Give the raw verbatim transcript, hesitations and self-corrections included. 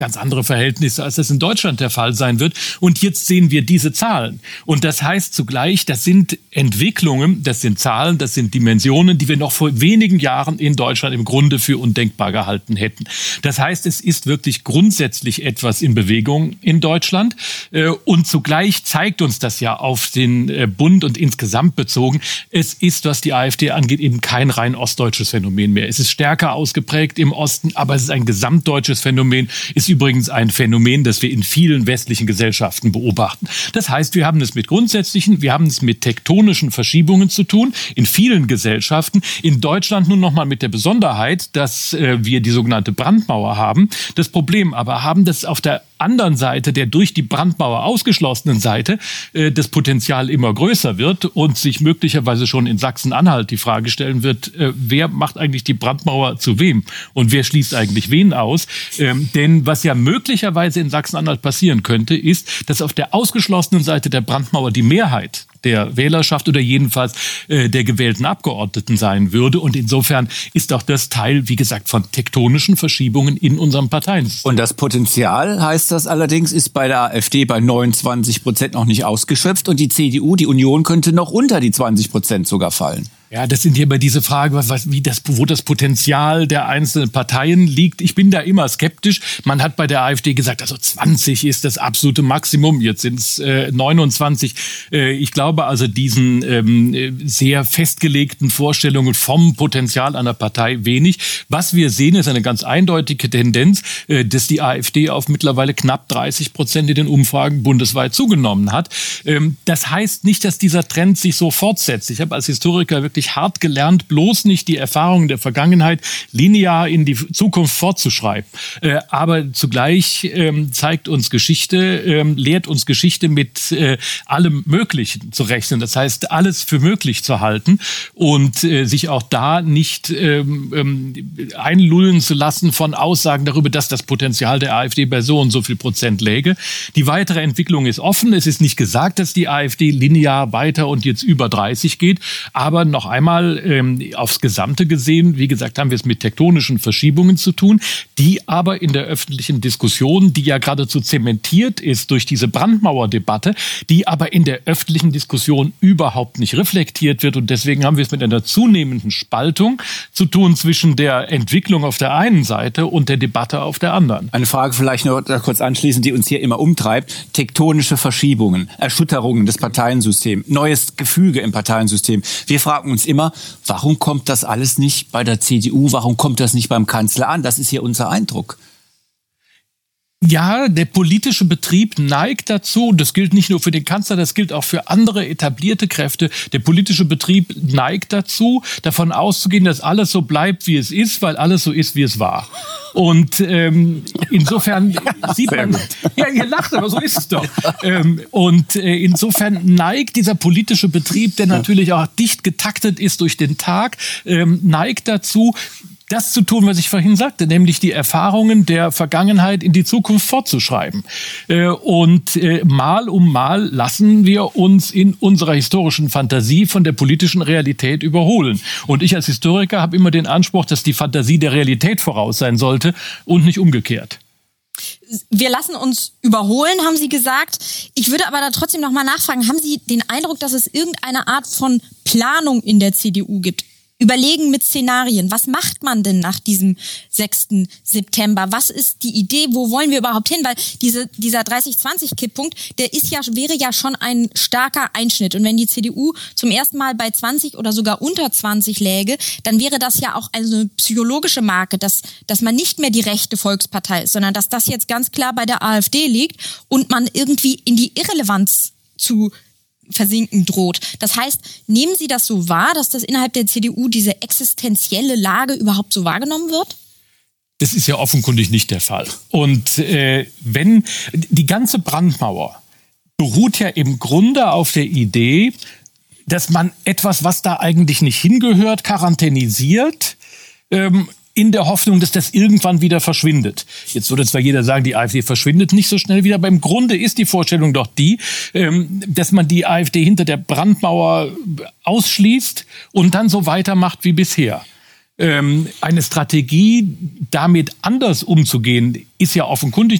ganz andere Verhältnisse, als das in Deutschland der Fall sein wird. Und jetzt sehen wir diese Zahlen. Und das heißt zugleich, das sind Entwicklungen, das sind Zahlen, das sind Dimensionen, die wir noch vor wenigen Jahren in Deutschland im Grunde für undenkbar gehalten hätten. Das heißt, es ist wirklich grundsätzlich etwas in Bewegung in Deutschland. Und zugleich zeigt uns das ja auf den Bund und insgesamt bezogen, es ist, was die AfD angeht, eben kein rein ostdeutsches Phänomen mehr. Es ist stärker ausgeprägt im Osten, aber es ist ein gesamtdeutsches Phänomen. Ist übrigens ein Phänomen, das wir in vielen westlichen Gesellschaften beobachten. Das heißt, wir haben es mit grundsätzlichen, wir haben es mit tektonischen Verschiebungen zu tun, in vielen Gesellschaften. In Deutschland nun nochmal mit der Besonderheit, dass äh, wir die sogenannte Brandmauer haben. Das Problem aber haben, dass auf der anderen Seite, der durch die Brandmauer ausgeschlossenen Seite, äh, das Potenzial immer größer wird und sich möglicherweise schon in Sachsen-Anhalt die Frage stellen wird, äh, wer macht eigentlich die Brandmauer zu wem und wer schließt eigentlich wen aus? Ähm, denn was ja möglicherweise in Sachsen-Anhalt passieren könnte, ist, dass auf der ausgeschlossenen Seite der Brandmauer die Mehrheit der Wählerschaft oder jedenfalls äh, der gewählten Abgeordneten sein würde. Und insofern ist auch das Teil, wie gesagt, von tektonischen Verschiebungen in unserem Parteien. Und das Potenzial, heißt das allerdings, ist bei der AfD bei neunundzwanzig Prozent noch nicht ausgeschöpft und die C D U, die Union, könnte noch unter die zwanzig Prozent sogar fallen. Ja, das sind hier bei diese Frage, was, was, wie das, wo das Potenzial der einzelnen Parteien liegt. Ich bin da immer skeptisch. Man hat bei der AfD gesagt, also zwanzig ist das absolute Maximum. Jetzt sind es äh, neunundzwanzig. Äh, ich glaube also diesen ähm, sehr festgelegten Vorstellungen vom Potenzial einer Partei wenig. Was wir sehen, ist eine ganz eindeutige Tendenz, äh, dass die AfD auf mittlerweile knapp dreißig Prozent in den Umfragen bundesweit zugenommen hat. Ähm, das heißt nicht, dass dieser Trend sich so fortsetzt. Ich habe als Historiker wirklich hart gelernt, bloß nicht die Erfahrungen der Vergangenheit linear in die Zukunft fortzuschreiben. Äh, aber zugleich ähm, zeigt uns Geschichte, ähm, lehrt uns Geschichte mit äh, allem Möglichen zu rechnen. Das heißt, alles für möglich zu halten und äh, sich auch da nicht ähm, ähm, einlullen zu lassen von Aussagen darüber, dass das Potenzial der AfD bei so und so viel Prozent läge. Die weitere Entwicklung ist offen. Es ist nicht gesagt, dass die AfD linear weiter und jetzt über dreißig geht, aber noch einmal ähm, aufs Gesamte gesehen, wie gesagt, haben wir es mit tektonischen Verschiebungen zu tun, die aber in der öffentlichen Diskussion, die ja geradezu zementiert ist durch diese Brandmauerdebatte, die aber in der öffentlichen Diskussion überhaupt nicht reflektiert wird. Und deswegen haben wir es mit einer zunehmenden Spaltung zu tun zwischen der Entwicklung auf der einen Seite und der Debatte auf der anderen. Eine Frage vielleicht noch kurz anschließend, die uns hier immer umtreibt. Tektonische Verschiebungen, Erschütterungen des Parteiensystems, neues Gefüge im Parteiensystem. Wir fragen uns immer, warum kommt das alles nicht bei der C D U, warum kommt das nicht beim Kanzler an? Das ist hier unser Eindruck. Ja, der politische Betrieb neigt dazu, das gilt nicht nur für den Kanzler, das gilt auch für andere etablierte Kräfte. Der politische Betrieb neigt dazu, davon auszugehen, dass alles so bleibt, wie es ist, weil alles so ist, wie es war. Und ähm, insofern sieht man, ja, ihr lacht, aber so ist es doch. Ähm, und äh, insofern neigt dieser politische Betrieb, der natürlich auch dicht getaktet ist durch den Tag, ähm, neigt dazu, das zu tun, was ich vorhin sagte, nämlich die Erfahrungen der Vergangenheit in die Zukunft fortzuschreiben. Und mal um mal lassen wir uns in unserer historischen Fantasie von der politischen Realität überholen. Und ich als Historiker habe immer den Anspruch, dass die Fantasie der Realität voraus sein sollte und nicht umgekehrt. Wir lassen uns überholen, haben Sie gesagt. Ich würde aber da trotzdem noch mal nachfragen, haben Sie den Eindruck, dass es irgendeine Art von Planung in der C D U gibt? Überlegen mit Szenarien. Was macht man denn nach diesem sechsten September? Was ist die Idee? Wo wollen wir überhaupt hin? Weil diese, dieser dreißig zwanzig Kipppunkt, der ist ja, wäre ja schon ein starker Einschnitt. Und wenn die C D U zum ersten Mal bei zwanzig oder sogar unter zwanzig läge, dann wäre das ja auch eine psychologische Marke, dass, dass man nicht mehr die rechte Volkspartei ist, sondern dass das jetzt ganz klar bei der AfD liegt und man irgendwie in die Irrelevanz zu versinken droht. Das heißt, nehmen Sie das so wahr, dass das innerhalb der C D U diese existenzielle Lage überhaupt so wahrgenommen wird? Das ist ja offenkundig nicht der Fall. Und äh, wenn die ganze Brandmauer beruht ja im Grunde auf der Idee, dass man etwas, was da eigentlich nicht hingehört, quarantänisiert, ähm, in der Hoffnung, dass das irgendwann wieder verschwindet. Jetzt würde zwar jeder sagen, die AfD verschwindet nicht so schnell wieder, aber im Grunde ist die Vorstellung doch die, dass man die AfD hinter der Brandmauer ausschließt und dann so weitermacht wie bisher. Ähm, eine Strategie, damit anders umzugehen, ist ja offenkundig